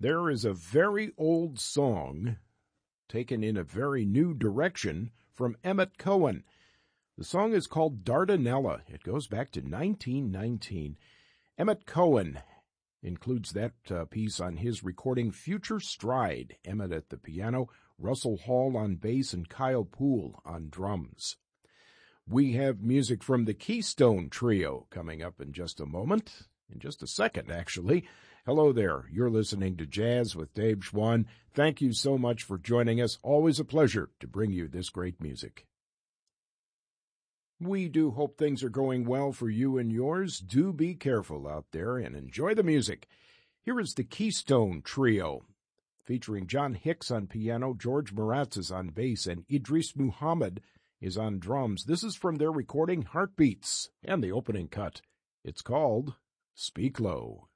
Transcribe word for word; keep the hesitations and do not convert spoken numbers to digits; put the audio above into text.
There is a very old song taken in a very new direction from Emmett Cohen. The song is called Dardanella. It goes back to nineteen nineteen. Emmett Cohen includes that uh, piece on his recording Future Stride. Emmett at the piano, Russell Hall on bass, and Kyle Poole on drums. We have music from the Keystone Trio coming up in just a moment, in just a second, actually. Hello there. You're listening to Jazz with Dave Schwann. Thank you so much for joining us. Always a pleasure to bring you this great music. We do hope things are going well for you and yours. Do be careful out there and enjoy the music. Here is the Keystone Trio, featuring John Hicks on piano, George Maratzis on bass, and Idris Muhammad is on drums. This is from their recording Heartbeats, and the opening cut. It's called Speak Low.